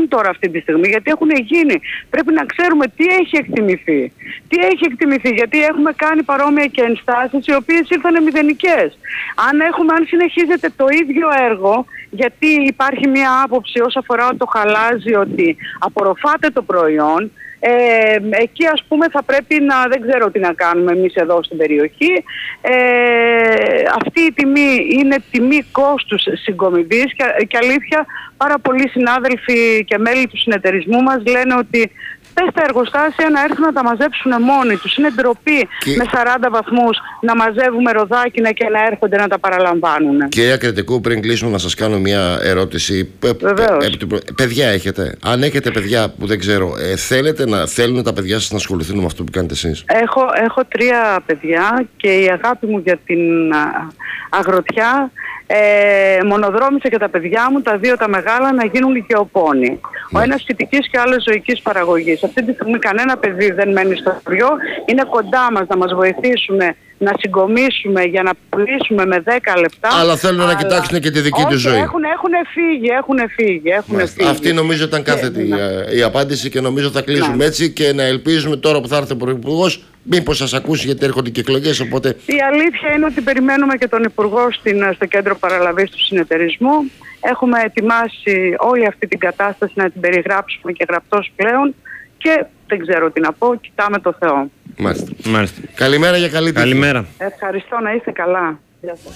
εκτιμηθούν τώρα αυτή τη στιγμή, γιατί έχουν γίνει. Πρέπει να ξέρουμε τι έχει εκτιμηθεί. Τι έχει εκτιμηθεί, γιατί έχουμε κάνει παρόμοια και ενστάσεις οι οποίες ήρθαν μηδενικές. Αν συνεχίζεται το ίδιο έργο, γιατί υπάρχει μια άποψη όσον αφορά το χαλάζι ότι απορροφάται το προϊόν, εκεί ας πούμε θα πρέπει να, δεν ξέρω τι να κάνουμε εμείς εδώ στην περιοχή. Αυτή η τιμή είναι τιμή κόστους συγκομιδής και αλήθεια πάρα πολλοί συνάδελφοι και μέλη του συνεταιρισμού μας λένε ότι στα εργοστάσια να έρθουν να τα μαζέψουν μόνοι τους. Είναι ντροπή με 40 βαθμούς να μαζεύουμε ροδάκινα και να έρχονται να τα παραλαμβάνουν. Κυρία Κρετικού, πριν κλείσουμε να σας κάνω μια ερώτηση. Παιδιά έχετε? Αν έχετε παιδιά που δεν ξέρω, θέλουν τα παιδιά σας να ασχοληθούν με αυτό που κάνετε εσείς? Έχω 3 παιδιά και η αγάπη μου για την αγροτιά μονοδρόμησε και τα παιδιά μου, τα 2 τα μεγάλα, να γίνουν οικειοπόνοι. Ο ένας φυτικής και ο άλλος ζωικής παραγωγής. Αυτή τη στιγμή κανένα παιδί δεν μένει στο χωριό. Είναι κοντά μας να μας βοηθήσουν να συγκομίσουμε για να πουλήσουμε με 10 λεπτά. Αλλά θέλουν να κοιτάξουν και τη δική του ζωή. Έχουν φύγει. Αυτή νομίζω ήταν κάθετη η απάντηση και νομίζω θα κλείσουμε έτσι και να ελπίζουμε τώρα που θα έρθει ο Πρωθυπουργός μήπως σας ακούσει, γιατί έρχονται και εκλογές. Οπότε... Η αλήθεια είναι ότι περιμένουμε και τον Υπουργό στο κέντρο παραλαβής του συνεταιρισμού. Έχουμε ετοιμάσει όλη αυτή την κατάσταση να την περιγράψουμε και γραπτός πλέον και δεν ξέρω τι να πω, κοιτάμε το Θεό. Μάλιστα. Καλημέρα για καλή τύχη. Καλημέρα. Ευχαριστώ, να είστε καλά. Γεια σας.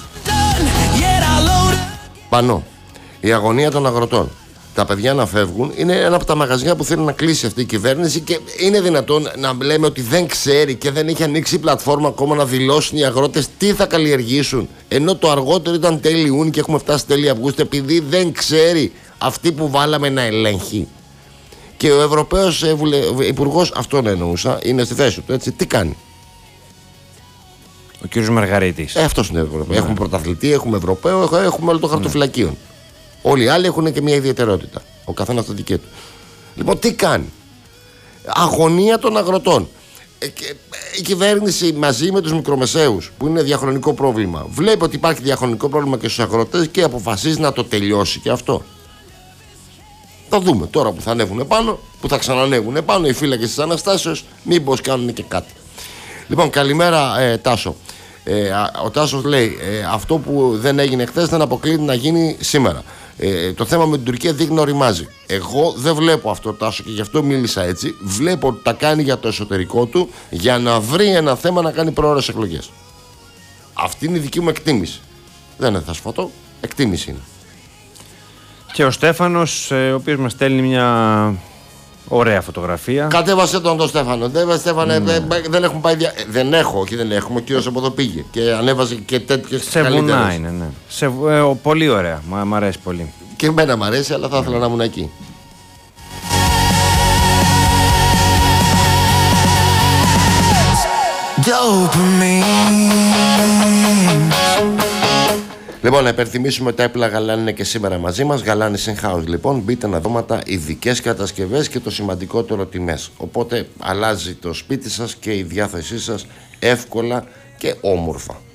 Πανώ, η αγωνία των αγροτών. Τα παιδιά να φεύγουν είναι ένα από τα μαγαζιά που θέλει να κλείσει αυτή η κυβέρνηση και είναι δυνατόν να λέμε ότι δεν ξέρει και δεν έχει ανοίξει η πλατφόρμα ακόμα να δηλώσουν οι αγρότες τι θα καλλιεργήσουν, ενώ το αργότερο ήταν τέλη Ιούνιου και έχουμε φτάσει τέλη Αυγούστου, επειδή δεν ξέρει αυτή που βάλαμε να ελέγχει. Και ο Ευρωπαίος Υπουργός, αυτόν εννοούσα, είναι στη θέση του, έτσι, τι κάνει? Ο κύριος Μαργαρίτης. Αυτός είναι Ευρωπαίος. Έχουμε πρωταθλητή, έχουμε Ευρωπαίο, έχουμε όλο το χαρτοφυλακείο. Όλοι οι άλλοι έχουν και μια ιδιαιτερότητα. Ο καθένας το δικό του. Λοιπόν, τι κάνει? Αγωνία των αγροτών. Η κυβέρνηση μαζί με τους μικρομεσαίους, που είναι διαχρονικό πρόβλημα, βλέπει ότι υπάρχει διαχρονικό πρόβλημα και στους αγρότες και αποφασίζει να το τελειώσει και αυτό. Θα δούμε τώρα που θα ανέβουν επάνω, που θα ξανανέβουν επάνω οι φύλακες της Αναστάσεως, μήπως κάνουν και κάτι. Λοιπόν, καλημέρα Τάσο. Ο Τάσος λέει αυτό που δεν έγινε χθες δεν αποκλείεται να γίνει σήμερα. Το θέμα με την Τουρκία δείχνει να οριμάζει. Εγώ δεν βλέπω αυτό, Τάσο, και γι' αυτό μίλησα έτσι. Βλέπω ότι τα κάνει για το εσωτερικό του, για να βρει ένα θέμα να κάνει πρόωρες εκλογές. Αυτή είναι η δική μου εκτίμηση. Δεν είναι θα σφατώ, εκτίμηση είναι. Και ο Στέφανος, ο οποίος μας στέλνει μια ωραία φωτογραφία. Κατέβασε τον Στέφανο. Στέφανε, δεν έχουν πάει. Δεν έχουμε. Ο κύριος από εδώ πήγε. Και ανέβαζε και τέτοιες σε βουνά είναι, ναι. Πολύ ωραία. Μ' αρέσει πολύ. Και εμένα μ' αρέσει, αλλά θα ήθελα να ήμουν εκεί. Λοιπόν, να υπενθυμίσουμε τα έπλα Γαλάνη είναι και σήμερα μαζί μας. Γαλάνη in house, λοιπόν. Μπείτε να δώματα, ειδικές κατασκευές και το σημαντικότερο τιμές. Οπότε αλλάζει το σπίτι σας και η διάθεσή σας εύκολα και όμορφα.